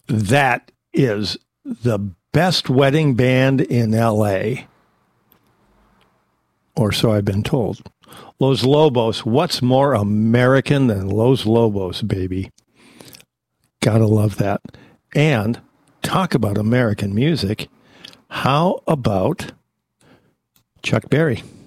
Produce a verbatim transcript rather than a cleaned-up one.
that is the best wedding band in L A, or so I've been told. Los Lobos, what's more American than Los Lobos, baby? Gotta love that. And talk about American music. How about Chuck Berry?